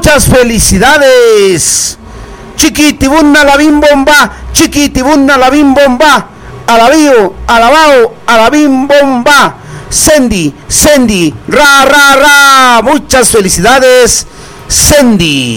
Muchas felicidades. Chiquitibuna la bim bomba, chiquitibuna la bim bomba. Alabío, alabao, alabim bomba. Sandy, ra, ra, ra. Muchas felicidades, Sandy.